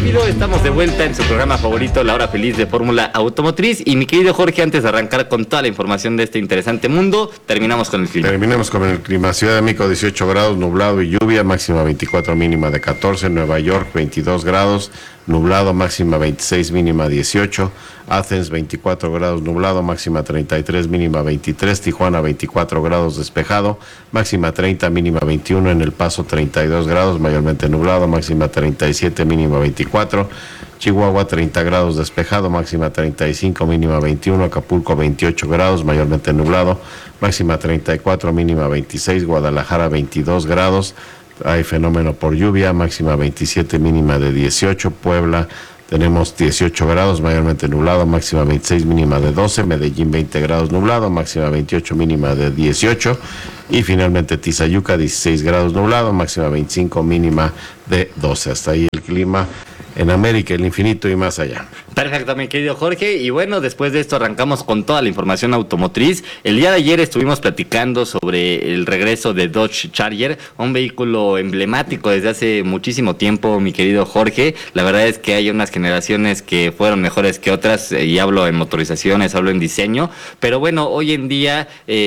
rápido, estamos de vuelta en su programa favorito, La Hora Feliz de Fórmula Automotriz. Y mi querido Jorge, antes de arrancar con toda la información de este interesante mundo, terminamos con el clima. Terminamos con el clima. Ciudad de México, 18 grados, nublado y lluvia, máxima 24, mínima de 14. Nueva York, 22 grados, nublado, máxima 26, mínima 18. Athens, 24 grados, nublado, máxima 33, mínima 23. Tijuana, 24 grados, despejado, máxima 30, mínima 21. En El Paso, 32 grados, mayormente nublado, máxima 37, mínima 24. Chihuahua, 30 grados, despejado, máxima 35, mínima 21. Acapulco, 28 grados, mayormente nublado, máxima 34, mínima 26. Guadalajara, 22 grados, hay fenómeno por lluvia, máxima 27, mínima de 18. Puebla, tenemos 18 grados, mayormente nublado, máxima 26, mínima de 12. Medellín, 20 grados, nublado, máxima 28, mínima de 18. Y finalmente Tizayuca, 16 grados, nublado, máxima 25, mínima de 12. Hasta ahí el clima en América, el infinito y más allá. Perfecto, mi querido Jorge. Y bueno, después de esto arrancamos con toda la información automotriz. El día de ayer estuvimos platicando sobre el regreso de Dodge Charger, un vehículo emblemático desde hace muchísimo tiempo, mi querido Jorge. La verdad es que hay unas generaciones que fueron mejores que otras, y hablo en motorizaciones, hablo en diseño. Pero bueno, hoy en día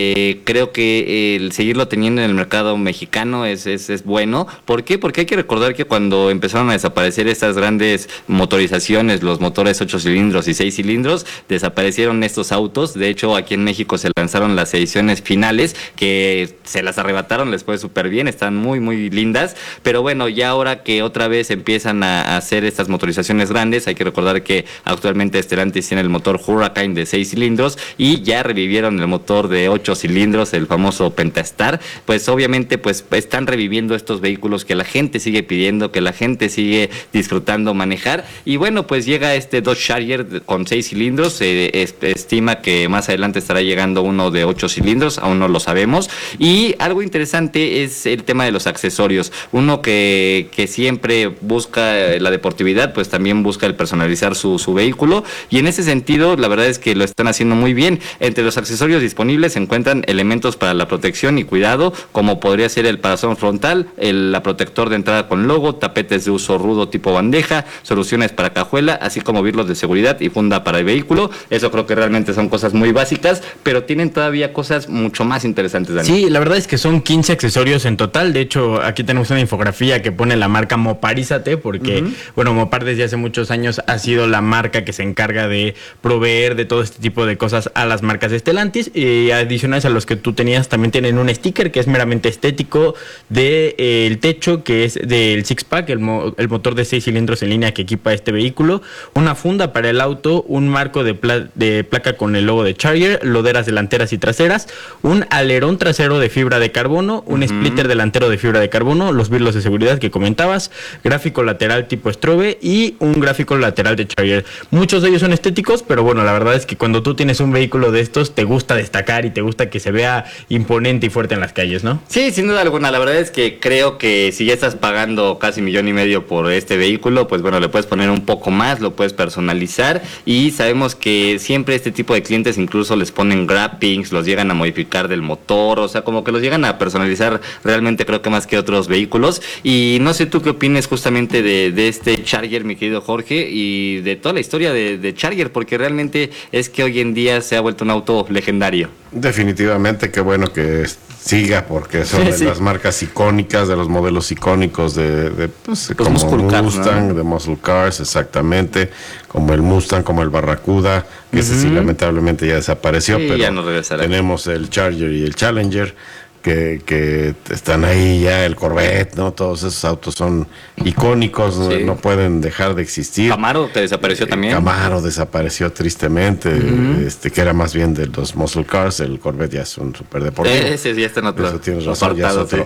creo que el seguirlo teniendo en el mercado mexicano es bueno. ¿Por qué? Porque hay que recordar que cuando empezaron a desaparecer estas grandes motorizaciones, los motores 8 cilindros y 6 cilindros, desaparecieron estos autos. De hecho, aquí en México se lanzaron las ediciones finales, que se las arrebataron, les fue súper bien, están muy, muy lindas. Pero bueno, ya ahora que otra vez empiezan a hacer estas motorizaciones grandes, hay que recordar que actualmente Stellantis tiene el motor Hurricane de 6 cilindros y ya revivieron el motor de 8 cilindros, el famoso Pentastar. Pues obviamente pues están reviviendo estos vehículos que la gente sigue pidiendo, que la gente sigue disfrutando manejar. Y bueno, pues llega este Dodge Charger con 6 cilindros, estima que más adelante estará llegando uno de 8 cilindros, aún no lo sabemos. Y algo interesante es el tema de los accesorios. Uno que siempre busca la deportividad, pues también busca el personalizar su vehículo, y en ese sentido la verdad es que lo están haciendo muy bien. Entre los accesorios disponibles se encuentran elementos para la protección y cuidado, como podría ser el parasol frontal, la protector de entrada con logo, tapetes de uso rudo tipo bandeja, soluciones para cajuela, así como birlos de seguridad y funda para el vehículo. Eso creo que realmente son cosas muy básicas, pero tienen todavía cosas mucho más interesantes, Dani. Sí, la verdad es que son 15 accesorios en total. De hecho, aquí tenemos una infografía que pone la marca Moparízate, porque, bueno, Mopar desde hace muchos años ha sido la marca que se encarga de proveer de todo este tipo de cosas a las marcas de Stellantis, y adicionales a los que tú tenías, también tienen un sticker que es meramente estético de el techo, que es del Six Pack, el motor de 6 cilindros en línea que equipa este vehículo, una funda para el auto, un marco de placa con el logo de Charger, loderas delanteras y traseras, un alerón trasero de fibra de carbono, un splitter delantero de fibra de carbono, los birlos de seguridad que comentabas, gráfico lateral tipo strobe y un gráfico lateral de Charger. Muchos de ellos son estéticos, pero bueno, la verdad es que cuando tú tienes un vehículo de estos, te gusta destacar y te gusta que se vea imponente y fuerte en las calles, ¿no? Sí, sin duda alguna. La verdad es que creo que si ya estás pagando casi $1.5 million por este vehículo, pues bueno, le puedes poner un poco más, lo puedes personalizar, y sabemos que siempre este tipo de clientes incluso les ponen wrappings, los llegan a modificar del motor, o sea, como que los llegan a personalizar realmente, creo que más que otros vehículos. Y no sé tú qué opines justamente de este Charger, mi querido Jorge, y de toda la historia de Charger, porque realmente es que hoy en día se ha vuelto un auto legendario. Definitivamente, qué bueno que siga, porque son de las marcas icónicas, de los modelos icónicos de como Muscle Cars, Mustang, ¿no? de Muscle Cars, exactamente, como el Mustang, como el Barracuda, que ese sí lamentablemente ya desapareció, Sí, pero ya no regresará. tenemos el Charger y el Challenger, que están ahí ya, el Corvette, ¿no? Todos esos autos son icónicos, Sí. no pueden dejar de existir. Camaro, que desapareció también. Camaro desapareció tristemente, que era más bien de los muscle cars. El Corvette ya es un superdeportivo. Ese ya está en otro. Eso tienes razón, ya es apartado,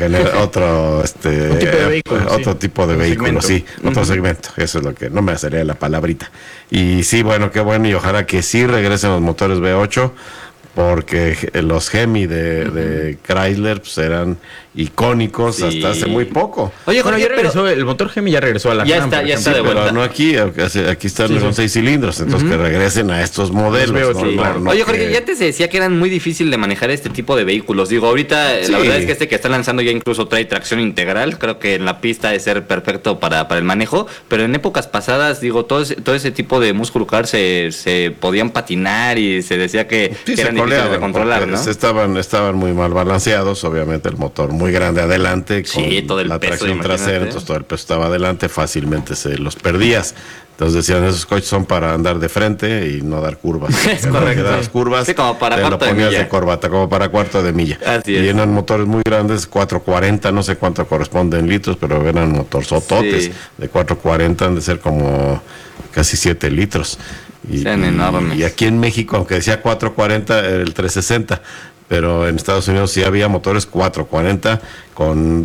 otro tipo de vehículo, otro sí. tipo de Un vehículo, segmento. sí, otro segmento. Eso es lo que no me hacería la palabrita. Y sí, bueno, qué bueno, y ojalá que sí regresen los motores V8, porque los Hemi de Chrysler pues eran icónicos Sí. hasta hace muy poco. Oye, Bueno, Jorge, ya pero regresó, el motor Gemi ya regresó a la Ya RAM, está, por ya ejemplo. está de vuelta. Pero no aquí están con 6 cilindros, entonces que regresen a estos modelos. veo, ¿no? sí, No, claro. no Oye, Jorge, que- ya te decía que eran muy difícil de manejar este tipo de vehículos. Digo, ahorita Sí. la verdad es que este que están lanzando ya incluso trae tracción integral. Creo que en la pista de ser perfecto para el manejo. Pero en épocas pasadas, digo, todo ese tipo de muscle car se podían patinar y se decía que, Sí, que se eran difíciles de coleaban, controlar, porque ¿no? estaban muy mal balanceados, obviamente el motor muy grande adelante, con Sí, todo el la peso, tracción imagínate. trasera, entonces todo el peso estaba adelante, fácilmente se los perdías. Entonces decían, esos coches son para andar de frente y no dar curvas. Es En correcto. las curvas Sí, como para te lo cuarto de ponías milla. de corbata, como para cuarto de milla. Así y es. eran motores muy grandes, 440, no sé cuánto corresponde en litros, pero eran motorzototes. Sí. De 440 han de ser como casi 7 litros. Eran enormes. Y aquí en México, aunque decía 440, era el 360, pero en Estados Unidos sí había motores 440 con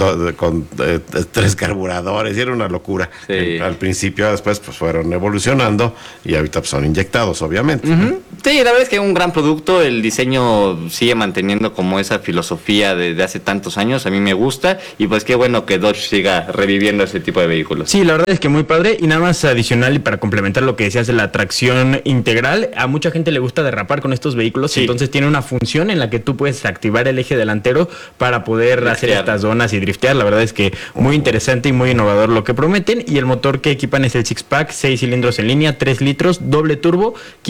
3 carburadores, y era una locura. Sí. Al principio, después pues fueron evolucionando y ahorita pues, son inyectados, obviamente. Ujú. Sí, la verdad es que es un gran producto. El diseño sigue manteniendo como esa filosofía de hace tantos años. A mí me gusta y pues qué bueno que Dodge siga reviviendo ese tipo de vehículos. Sí, la verdad es que muy padre. Y nada más adicional y para complementar lo que decías de la tracción integral, a mucha gente le gusta derrapar con estos vehículos. Sí. Entonces tiene una función en la que tú puedes activar el eje delantero para poder hacer Driftear. estas donas y driftear. La verdad es que muy interesante y muy innovador lo que prometen. Y el motor que equipan es el Six-Pack, 6 cilindros en línea, 3 litros, doble turbo,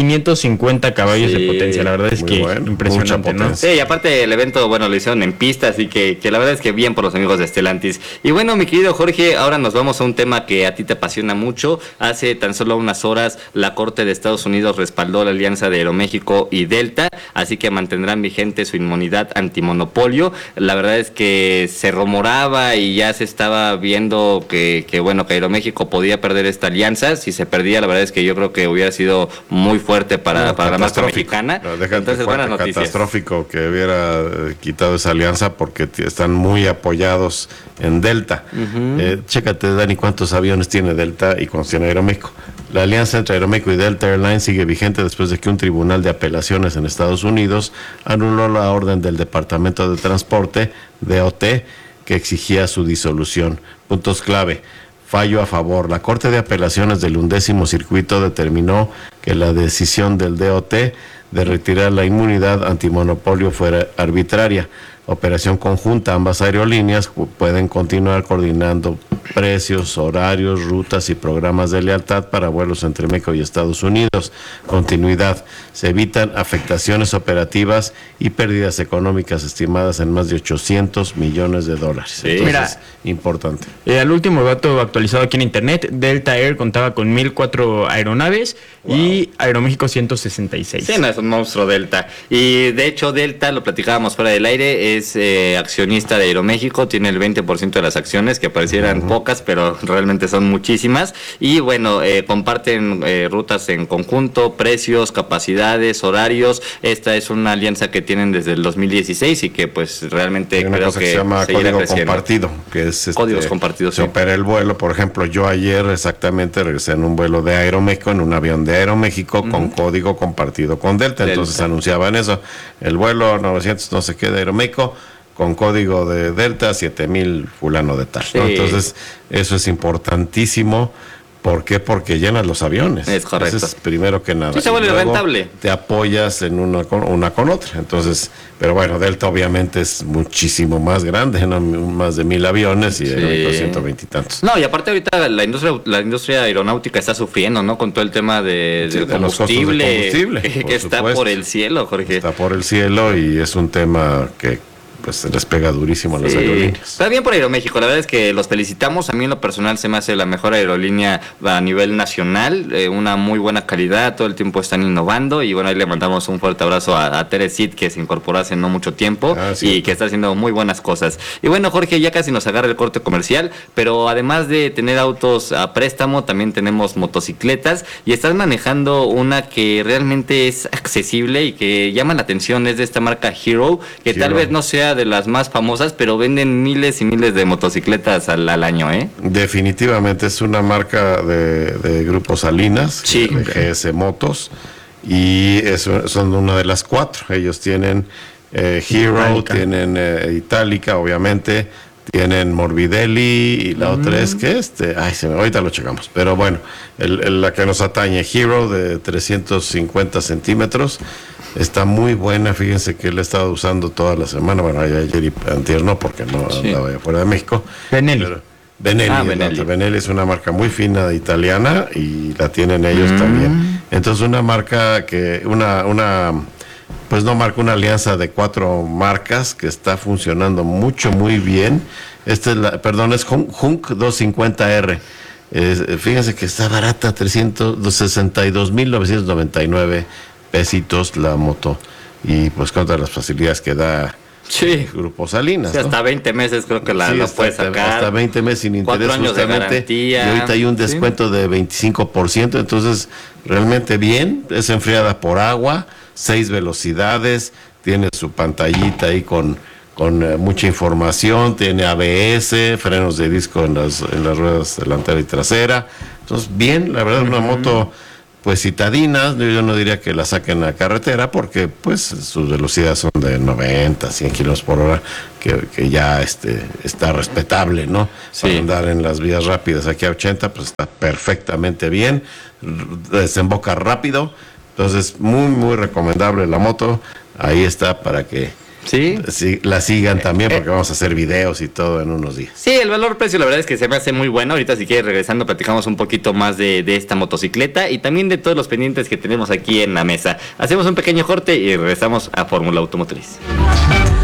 550 caballos Sí, de potencia. La verdad es muy que bueno, impresionante, mucha ¿no? potencia. Sí, y aparte el evento, bueno, lo hicieron en pista, así que la verdad es que bien por los amigos de Stellantis. Y bueno, mi querido Jorge, ahora nos vamos a un tema que a ti te apasiona mucho. Hace tan solo unas horas la Corte de Estados Unidos respaldó la alianza de Aeroméxico y Delta, así que mantendrán vigente su inmunidad antimonopolio. La verdad es que se rumoraba y ya se estaba viendo que bueno, que Aeroméxico podía perder esta alianza. Si se perdía, la verdad es que yo creo que hubiera sido muy fuerte para la marca Catastrófico. mexicana. No, déjate Entonces, buenas cuenta, noticias. catastrófico que hubiera quitado esa alianza porque están muy apoyados en Delta. Chécate, Dani, cuántos aviones tiene Delta y cuántos tiene Aeroméxico. La alianza entre Aeroméxico y Delta Airlines sigue vigente después de que un tribunal de apelaciones en Estados Unidos anuló la orden del Departamento de Transporte, DOT, que exigía su disolución. Puntos clave. Fallo a favor. La Corte de Apelaciones del 11º Circuito determinó que la decisión del DOT de retirar la inmunidad antimonopolio fuera arbitraria. Operación conjunta, ambas aerolíneas pueden continuar coordinando precios, horarios, rutas y programas de lealtad para vuelos entre México y Estados Unidos. Continuidad. Se evitan afectaciones operativas y pérdidas económicas estimadas en más de $800 millones. Entonces, Mira, importante. Al último dato actualizado aquí en internet, Delta Air contaba con 1,004 aeronaves y Aeroméxico 166. Sí, no, es un monstruo Delta. Y de hecho Delta, lo platicábamos fuera del aire, es accionista de Aeroméxico, tiene el 20% de las acciones, que parecieran pocas, pero realmente son muchísimas. Y bueno, comparten rutas en conjunto, precios, capacidades, horarios. Esta es una alianza que tienen desde el 2016 y que pues realmente Hay una creo cosa que que se llama seguirá código creciendo. compartido, que es Códigos compartidos, se sí. opera el vuelo. Por ejemplo, yo ayer exactamente regresé en un vuelo de Aeroméxico, en un avión de Aeroméxico con código compartido con Delta. Entonces Delta. anunciaban eso, el vuelo 900 no sé qué de Aeroméxico con código de Delta 7000 fulano de tal, ¿no? Sí. Entonces eso es importantísimo. ¿Por qué? Porque llenas los aviones. Es correcto. Eso es primero que nada. Sí, se Y vuelve luego rentable. te apoyas en una con otra. Entonces, pero bueno, Delta obviamente es muchísimo más grande, ¿no? Más de 1000 aviones y Aeroméxico 120 y tantos. No, y aparte ahorita la industria aeronáutica está sufriendo, ¿no? Con todo el tema del Sí, de los costos de combustible, que por está supuesto. por el cielo, Jorge. Está por el cielo y es un tema que pues les pega durísimo a las Sí. aerolíneas. Está bien por Aeroméxico, la verdad es que los felicitamos. A mí en lo personal se me hace la mejor aerolínea a nivel nacional, una muy buena calidad, todo el tiempo están innovando y bueno, ahí le mandamos un fuerte abrazo a Tere Cid, que se incorporó hace no mucho tiempo Sí. y que está haciendo muy buenas cosas. Y bueno, Jorge, ya casi nos agarra el corte comercial, pero además de tener autos a préstamo, también tenemos motocicletas y estás manejando una que realmente es accesible y que llama la atención, es de esta marca Hero, que tal Hero. vez no sea de las más famosas, pero venden miles y miles de motocicletas al año, ¿eh? Definitivamente es una marca de Grupo Salinas, Sí. de GS Motos, y son una de las 4. Ellos tienen Hero, Itálica. tienen Itálica, obviamente, tienen Morbidelli y la otra es que ahorita lo checamos, pero bueno, la que nos atañe, Hero de 350 centímetros, está muy buena, fíjense que la he estado usando toda la semana, bueno, ayer y antier no, porque no andaba fuera de México. Benelli. Benelli. Benelli es una marca muy fina italiana y la tienen ellos también. Entonces una marca pues no marca una alianza de 4 marcas que está funcionando muy bien. Es Hunk 250R. Fíjense que está barata, 362,999 pesitos la moto. Y pues con todas las facilidades que da Grupo Salinas. Sí, hasta 20 meses creo que la puedes sacar. Hasta 20 meses sin interés 4 años justamente. de garantía. Y ahorita hay un descuento de 25%, entonces realmente bien. Es enfriada por agua, 6 velocidades, tiene su pantallita ahí con mucha información, tiene ABS, frenos de disco en las ruedas delantera y trasera. Entonces bien, la verdad una moto pues citadinas, yo no diría que la saquen a carretera porque pues sus velocidades son de 90, 100 kilómetros por hora, que ya está respetable, ¿no? Sí. Para andar en las vías rápidas aquí a 80, pues está perfectamente bien, desemboca rápido, entonces muy recomendable la moto, ahí está para que la sigan también, porque vamos a hacer videos y todo en unos días. Sí, el valor-precio la verdad es que se me hace muy bueno. Ahorita si quieres regresando platicamos un poquito más de esta motocicleta y también de todos los pendientes que tenemos aquí en la mesa. Hacemos un pequeño corte y regresamos a Fórmula Automotriz.